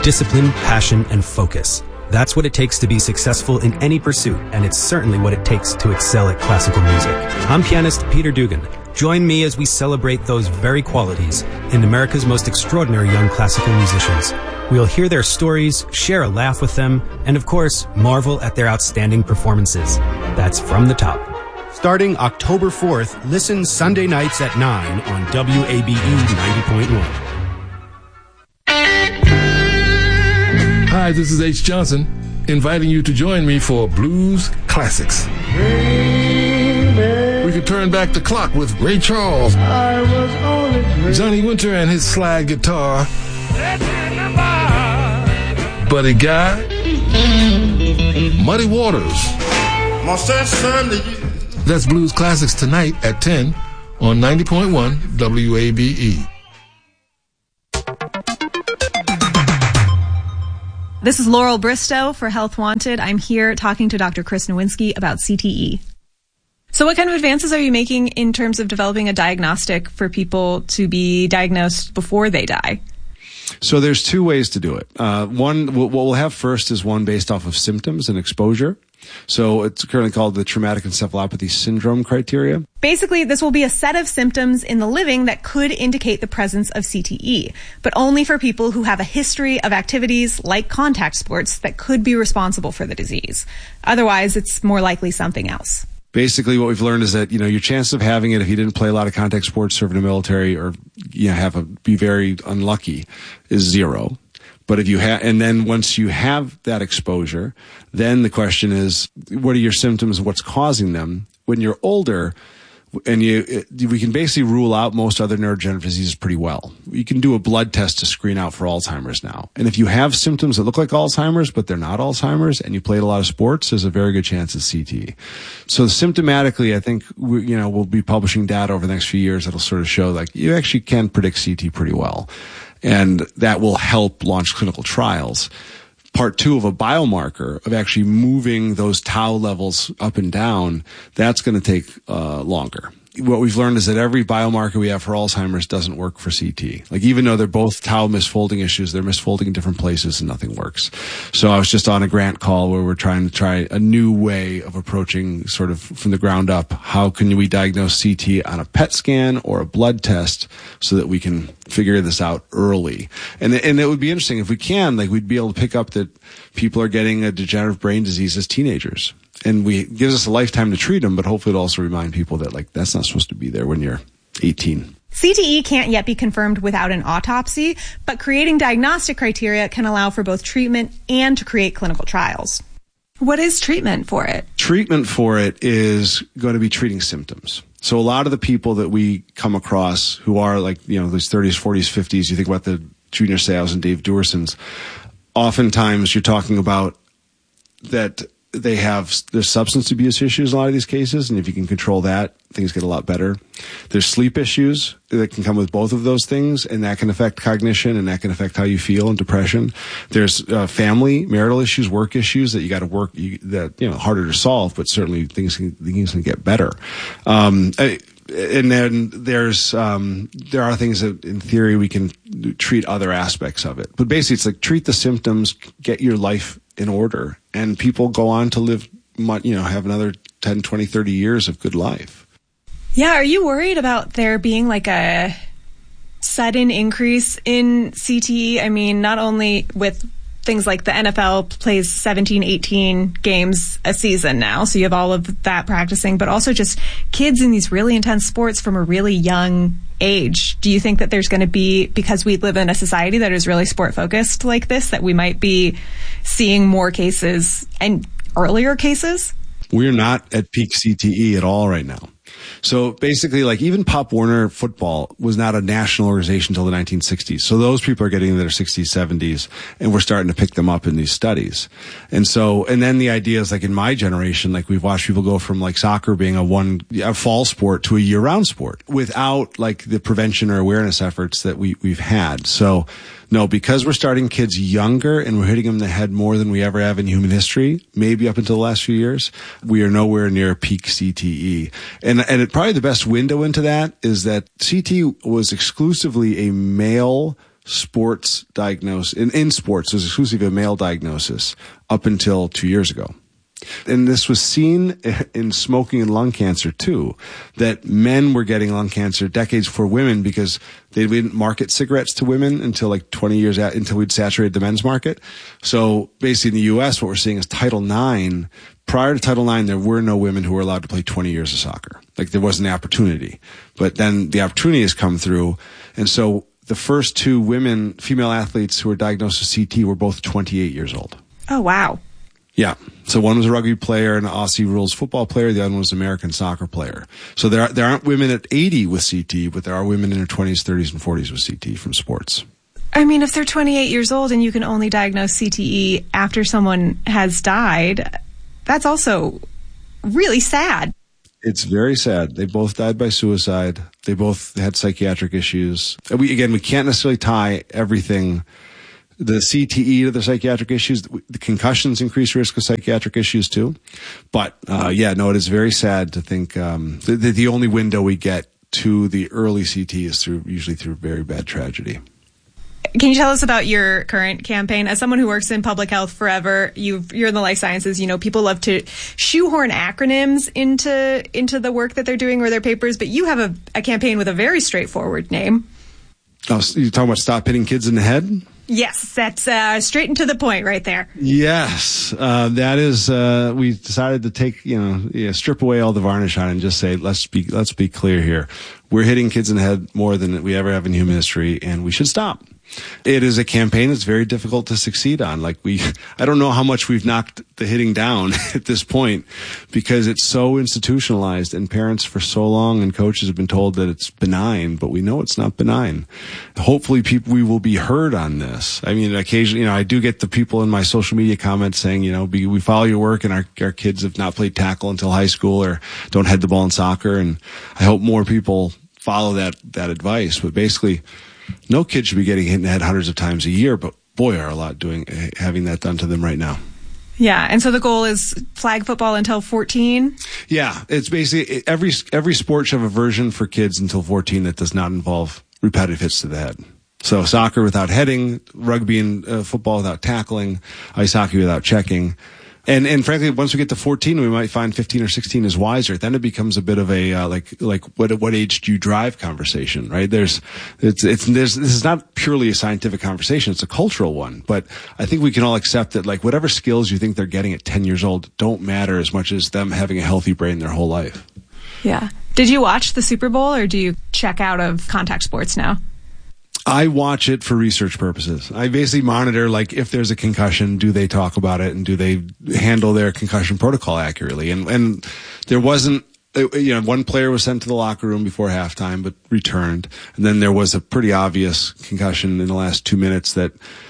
Discipline, passion, and focus. That's what it takes to be successful in any pursuit, and it's certainly what it takes to excel at classical music. I'm pianist Peter Dugan. Join me as we celebrate those very qualities in America's most extraordinary young classical musicians. We'll hear their stories, share a laugh with them, and of course, marvel at their outstanding performances. That's From the Top. Starting October 4th, listen Sunday nights at 9 on WABE 90.1. Hi, this is H. Johnson, inviting you to join me for Blues Classics. We could turn back the clock with Ray Charles, Johnny Winter and his slide guitar, Buddy Guy, Muddy Waters. That's Blues Classics tonight at 10 on 90.1 WABE. This is Laurel Bristow for Health Wanted. I'm here talking to Dr. Chris Nowinski about CTE. So what kind of advances are you making in terms of developing a diagnostic for people to be diagnosed before they die? So there's two ways to do it. One, what we'll have first is one based off of symptoms and exposure. So it's currently called the traumatic encephalopathy syndrome criteria. Basically, this will be a set of symptoms in the living that could indicate the presence of CTE, but only for people who have a history of activities like contact sports that could be responsible for the disease. Otherwise, it's more likely something else. Basically, what we've learned is that, your chances of having it if you didn't play a lot of contact sports, serve in the military, or be very unlucky is 0. But if you and then once you have that exposure, then the question is, what are your symptoms? What's causing them? When you're older, and we can basically rule out most other neurodegenerative diseases pretty well. You can do a blood test to screen out for Alzheimer's now. And if you have symptoms that look like Alzheimer's, but they're not Alzheimer's, and you played a lot of sports, there's a very good chance it's CTE. So symptomatically, I think we'll be publishing data over the next few years that'll sort of show you actually can predict CTE pretty well. And that will help launch clinical trials. Part 2 of a biomarker of actually moving those tau levels up and down, that's going to take longer. What we've learned is that every biomarker we have for Alzheimer's doesn't work for CT. Even though they're both tau misfolding issues, they're misfolding in different places and nothing works. So I was just on a grant call where we're trying a new way of approaching sort of from the ground up. How can we diagnose CT on a PET scan or a blood test so that we can figure this out early? And it would be interesting if we can, we'd be able to pick up that people are getting a degenerative brain disease as teenagers. And it gives us a lifetime to treat them, but hopefully it'll also remind people that that's not supposed to be there when you're 18. CTE can't yet be confirmed without an autopsy, but creating diagnostic criteria can allow for both treatment and to create clinical trials. What is treatment for it? Treatment for it is going to be treating symptoms. So a lot of the people that we come across who are those 30s, 40s, 50s, you think about the Junior Seau's and Dave Duersons, oftentimes you're talking about that there's substance abuse issues in a lot of these cases, and if you can control that, things get a lot better. There's sleep issues that can come with both of those things, and that can affect cognition, and that can affect how you feel, and depression. There's family, marital issues, work issues that you got to work, harder to solve, but certainly things can get better. And then there are things that in theory we can treat other aspects of it. But basically it's treat the symptoms, get your life in order, and people go on to live, have another 10, 20, 30 years of good life. Yeah. Are you worried about there being a sudden increase in CTE? I mean, not only with things like the NFL plays 17, 18 games a season now, so you have all of that practicing, but also just kids in these really intense sports from a really young age. Do you think that there's going to be, because we live in a society that is really sport focused like this, that we might be seeing more cases and earlier cases? We're not at peak CTE at all right now. So basically, even Pop Warner football was not a national organization until the 1960s. So those people are getting in their 60s, 70s, and we're starting to pick them up in these studies. And then the idea is in my generation, we've watched people go from soccer being a fall sport to a year-round sport without the prevention or awareness efforts that we've had. So no, because we're starting kids younger and we're hitting them in the head more than we ever have in human history, maybe up until the last few years, we are nowhere near peak CTE. And probably the best window into that is that CTE was exclusively a male sports diagnosis. In sports, it was exclusively a male diagnosis up until 2 years ago. And this was seen in smoking and lung cancer too, that men were getting lung cancer decades before women because they didn't market cigarettes to women until like 20 years out, until we'd saturated the men's market. So basically in the U.S., what we're seeing is Title IX. Prior to Title IX, there were no women who were allowed to play 20 years of soccer. Like there wasn't the opportunity. But then the opportunity has come through. And so the first two women, female athletes who were diagnosed with CT were both 28 years old. Oh, wow. Yeah. So one was a rugby player and an Aussie rules football player. The other one was an American soccer player. So there aren't women at 80 with CT, but there are women in their 20s, 30s, and 40s with CT from sports. I mean, if they're 28 years old and you can only diagnose CTE after someone has died, that's also really sad. It's very sad. They both died by suicide. They both had psychiatric issues. We can't necessarily tie everything, the CTE to the psychiatric issues. The concussions increase risk of psychiatric issues too. But it is very sad to think the only window we get to the early CT is usually through very bad tragedy. Can you tell us about your current campaign? As someone who works in public health forever, you're in the life sciences. You know, people love to shoehorn acronyms into the work that they're doing or their papers, but you have a campaign with a very straightforward name. Oh, you're talking about Stop Hitting Kids in the Head? Yes, that's straight and to the point right there. Yes, that is. We decided to take, strip away all the varnish on it and just say, let's be clear here. We're hitting kids in the head more than we ever have in human history, and we should stop. It is a campaign that's very difficult to succeed on. I don't know how much we've knocked the hitting down at this point because it's so institutionalized, and parents for so long and coaches have been told that it's benign, but we know it's not benign. Hopefully we will be heard on this. I mean, occasionally, I do get the people in my social media comments saying, we follow your work and our kids have not played tackle until high school or don't head the ball in soccer. And I hope more people follow that advice. But basically, no kid should be getting hit in the head hundreds of times a year, but boy, are a lot having that done to them right now. Yeah, and so the goal is flag football until 14? Yeah, it's basically every sport should have a version for kids until 14 that does not involve repetitive hits to the head. So soccer without heading, rugby and football without tackling, ice hockey without checking. And frankly, once we get to 14, we might find 15 or 16 is wiser. Then it becomes a bit of a what age do you drive conversation, right? This is not purely a scientific conversation; it's a cultural one. But I think we can all accept that whatever skills you think they're getting at 10 years old don't matter as much as them having a healthy brain their whole life. Yeah. Did you watch the Super Bowl, or do you check out of contact sports now? I watch it for research purposes. I basically monitor, if there's a concussion, do they talk about it and do they handle their concussion protocol accurately? And there wasn't, one player was sent to the locker room before halftime, but returned. And then there was a pretty obvious concussion in the last 2 minutes that,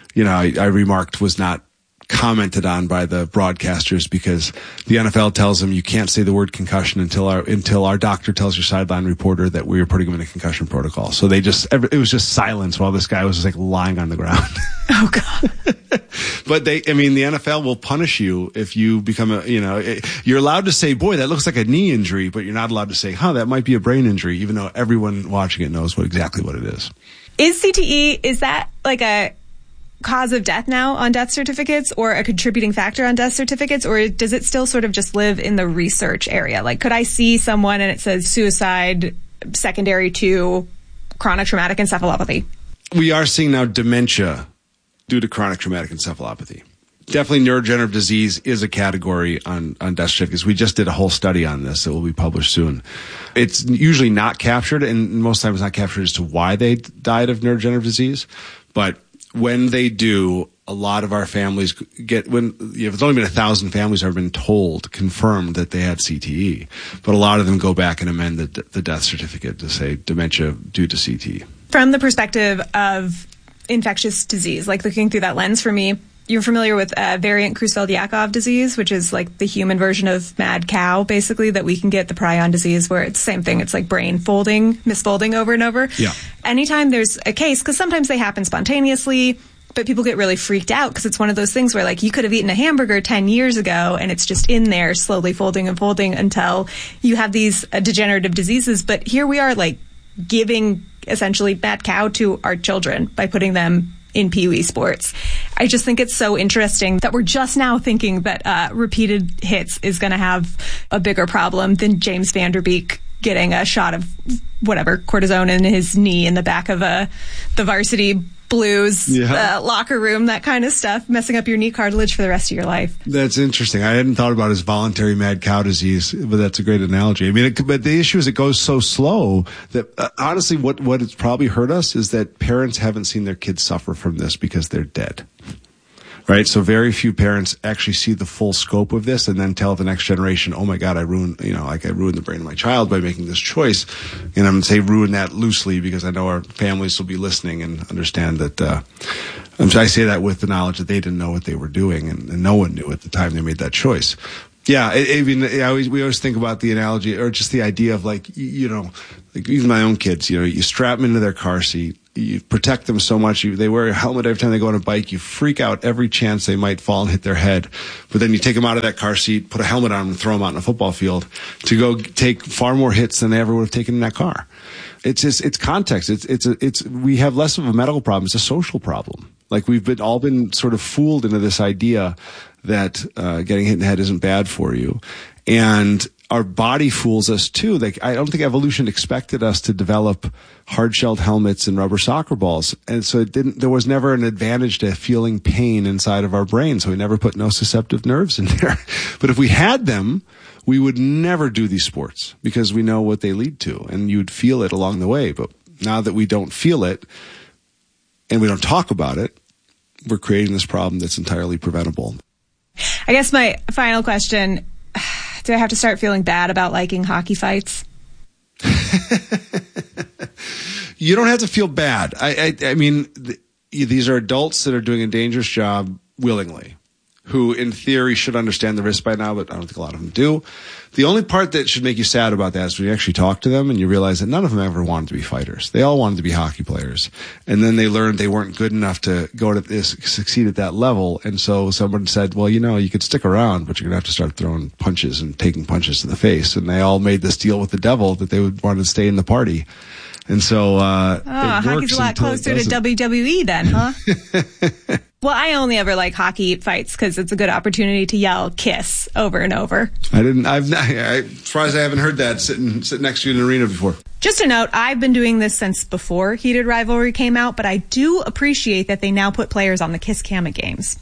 I remarked was not commented on by the broadcasters because the NFL tells them you can't say the word concussion until our doctor tells your sideline reporter that we were putting him in a concussion protocol. So it was just silence while this guy was just lying on the ground. Oh God. But the NFL will punish you if you become you're allowed to say, boy, that looks like a knee injury, but you're not allowed to say, that might be a brain injury, even though everyone watching it knows exactly what it is. Is CTE, is that a cause of death now on death certificates or a contributing factor on death certificates, or does it still sort of just live in the research area? Could I see someone and it says suicide secondary to chronic traumatic encephalopathy? We are seeing now dementia due to chronic traumatic encephalopathy. Definitely neurodegenerative disease is a category on death certificates. We just did a whole study on this that will be published soon. It's usually not captured, and most times not captured as to why they died of neurodegenerative disease, but when they do, a lot of our families it's only been 1,000 families have been confirmed that they had CTE, but a lot of them go back and amend the death certificate to say dementia due to CTE. From the perspective of infectious disease, looking through that lens for me, you're familiar with variant Creutzfeldt-Jakob disease, which is the human version of mad cow, basically, that we can get the prion disease, where it's the same thing. It's brain misfolding over and over. Yeah. Anytime there's a case, because sometimes they happen spontaneously, but people get really freaked out because it's one of those things where you could have eaten a hamburger 10 years ago and it's just in there slowly folding and folding until you have these degenerative diseases. But here we are giving essentially mad cow to our children by putting them in Pee Wee sports. I just think it's so interesting that we're just now thinking that repeated hits is going to have a bigger problem than James Van Der Beek getting a shot of whatever cortisone in his knee in the back of the varsity Blues locker room, that kind of stuff, messing up your knee cartilage for the rest of your life. That's interesting. I hadn't thought about his voluntary mad cow disease, but that's a great analogy. I mean, but the issue is it goes so slow that honestly, what it's probably hurt us is that parents haven't seen their kids suffer from this because they're dead. Right? So very few parents actually see the full scope of this and then tell the next generation, oh my God, I ruined the brain of my child by making this choice. And I'm going to say ruin that loosely because I know our families will be listening and understand that, I say that with the knowledge that they didn't know what they were doing and no one knew at the time they made that choice. Yeah, we always think about the analogy or just the idea of like even my own kids, you strap them into their car seat. You protect them so much. They wear a helmet every time they go on a bike. You freak out every chance they might fall and hit their head. But then you take them out of that car seat, put a helmet on them, and throw them out in a football field to go take far more hits than they ever would have taken in that car. It's context. We have less of a medical problem. It's a social problem. Like we've all been sort of fooled into this idea that getting hit in the head isn't bad for you. And our body fools us too. Like I don't think evolution expected us to develop hard-shelled helmets and rubber soccer balls. And so there was never an advantage to feeling pain inside of our brain. So we never put nociceptive nerves in there. But if we had them, we would never do these sports because we know what they lead to and you'd feel it along the way. But now that we don't feel it and we don't talk about it, we're creating this problem that's entirely preventable. I guess my final question, do I have to start feeling bad about liking hockey fights? You don't have to feel bad. I mean, these are adults that are doing a dangerous job willingly, who in theory should understand the risk by now, but I don't think a lot of them do. The only part that should make you sad about that is when you actually talk to them and you realize that none of them ever wanted to be fighters. They all wanted to be hockey players. And then they learned they weren't good enough to go to this, succeed at that level. And so someone said, well, you could stick around, but you're going to have to start throwing punches and taking punches to the face. And they all made this deal with the devil that they would want to stay in the party. And so, hockey's a lot closer to WWE then, huh? Well, I only ever like hockey fights because it's a good opportunity to yell "kiss" over and over. I'm surprised I haven't heard that sitting next to you in an arena before. Just a note, I've been doing this since before Heated Rivalry came out, but I do appreciate that they now put players on the Kiss Cam at games.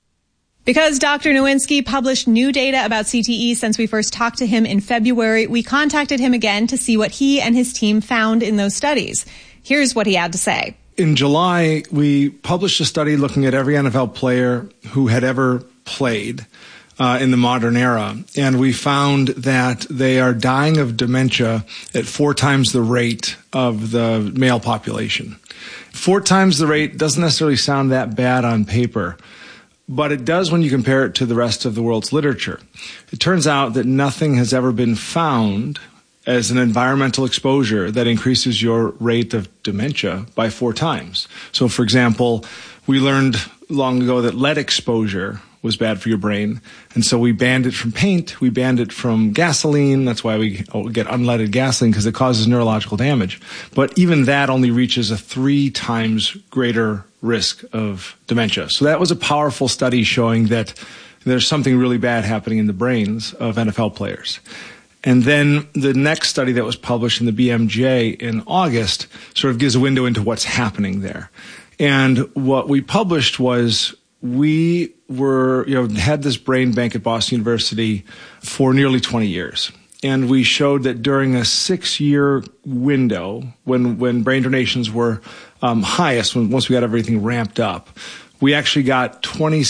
Because Dr. Nowinski published new data about CTE since we first talked to him in February, we contacted him again to see what he and his team found in those studies. Here's what he had to say. In July, we published a study looking at every NFL player who had ever played in the modern era, and we found that they are dying of dementia at 4 times the rate of the male population. 4 times the rate doesn't necessarily sound that bad on paper, but it does when you compare it to the rest of the world's literature. It turns out that nothing has ever been found as an environmental exposure that increases your rate of dementia by 4 times. So, for example, we learned long ago that lead exposure was bad for your brain, and so we banned it from paint, we banned it from gasoline. That's why we get unleaded gasoline, because it causes neurological damage. But even that only reaches a 3 times greater risk of dementia. So that was a powerful study showing that there's something really bad happening in the brains of NFL players. And then the next study that was published in the BMJ in August sort of gives a window into what's happening there. And what we published was we had this brain bank at Boston University for nearly 20 years. And we showed that during a 6-year window, when brain donations were highest, once we got everything ramped up, we actually got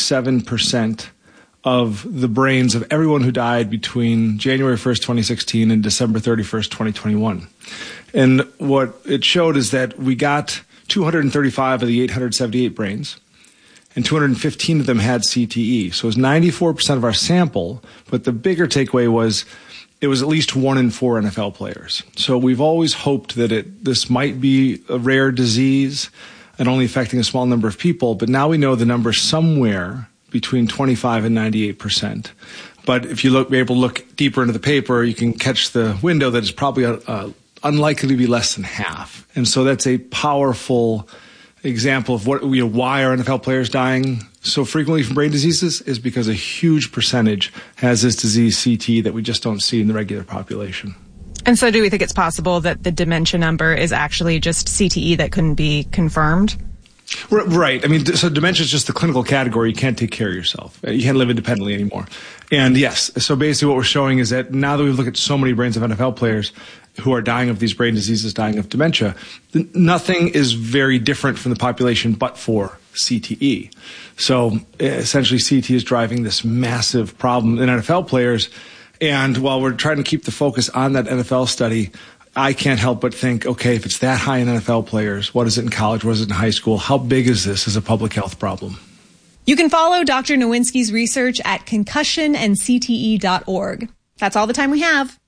27% of the brains of everyone who died between January 1st, 2016 and December 31st, 2021. And what it showed is that we got 235 of the 878 brains, and 215 of them had CTE. So it was 94% of our sample, but the bigger takeaway was it was at least 1 in 4 NFL players. So we've always hoped that this might be a rare disease and only affecting a small number of people, but now we know the number somewhere between 25 and 98%. But if you be able to look deeper into the paper, you can catch the window that it's probably unlikely to be less than half. And so that's a powerful example of why are NFL players dying so frequently from brain diseases is because a huge percentage has this disease CTE that we just don't see in the regular population. And so do we think it's possible that the dementia number is actually just CTE that couldn't be confirmed? Right. I mean, so dementia is just the clinical category. You can't take care of yourself. You can't live independently anymore. And yes, so basically what we're showing is that now that we've looked at so many brains of NFL players who are dying of these brain diseases, dying of dementia, nothing is very different from the population but for CTE. So essentially CTE is driving this massive problem in NFL players. And while we're trying to keep the focus on that NFL study, I can't help but think, okay, if it's that high in NFL players, what is it in college? What is it in high school? How big is this as a public health problem? You can follow Dr. Nowinski's research at concussionandcte.org. That's all the time we have.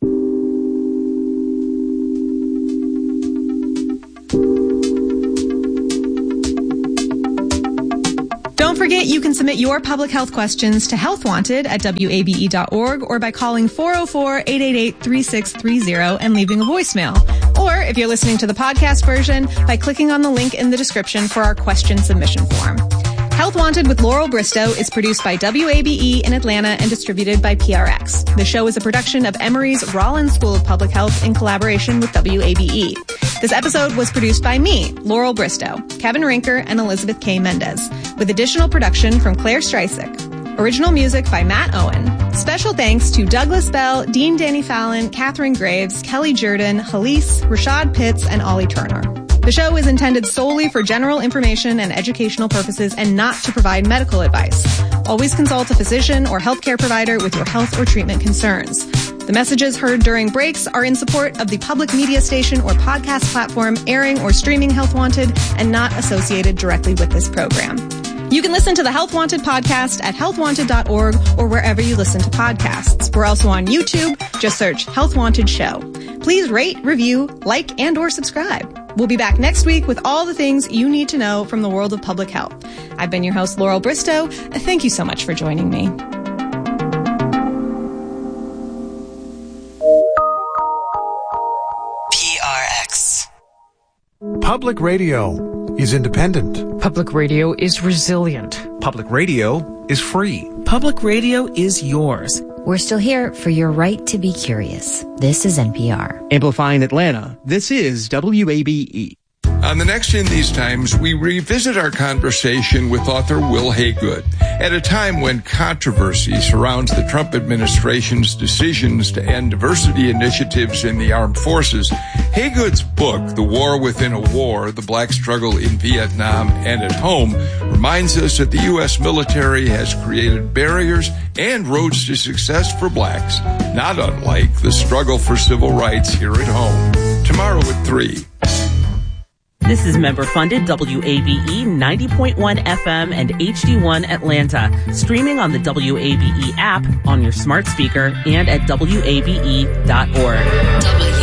Don't forget you can submit your public health questions to Health Wanted at WABE.org or by calling 404-888-3630 and leaving a voicemail. Or if you're listening to the podcast version, by clicking on the link in the description for our question submission form. Health Wanted with Laurel Bristow is produced by WABE in Atlanta and distributed by PRX. The show is a production of Emory's Rollins School of Public Health in collaboration with WABE. This episode was produced by me, Laurel Bristow, Kevin Rinker, and Elizabeth K. Mendez, with additional production from Claire Streisig. Original music by Matt Owen. Special thanks to Douglas Bell, Dean Danny Fallon, Catherine Graves, Kelly Jordan, Halise, Rashad Pitts, and Ollie Turner. The show is intended solely for general information and educational purposes and not to provide medical advice. Always consult a physician or healthcare provider with your health or treatment concerns. The messages heard during breaks are in support of the public media station or podcast platform airing or streaming Health Wanted and not associated directly with this program. You can listen to the Health Wanted podcast at healthwanted.org or wherever you listen to podcasts. We're also on YouTube. Just search Health Wanted Show. Please rate, review, like, and or subscribe. We'll be back next week with all the things you need to know from the world of public health. I've been your host, Laurel Bristow. Thank you so much for joining me. PRX. Public radio is independent. Public radio is resilient. Public radio is free. Public radio is yours. We're still here for your right to be curious. This is NPR. Amplifying Atlanta, this is WABE. On the next In These Times, we revisit our conversation with author Will Haygood. At a time when controversy surrounds the Trump administration's decisions to end diversity initiatives in the armed forces, Haygood's book, The War Within a War, The Black Struggle in Vietnam and at Home, reminds us that the U.S. military has created barriers and roads to success for blacks, not unlike the struggle for civil rights here at home. Tomorrow at 3. This is member-funded WABE 90.1 FM and HD1 Atlanta, streaming on the WABE app, on your smart speaker, and at WABE.org.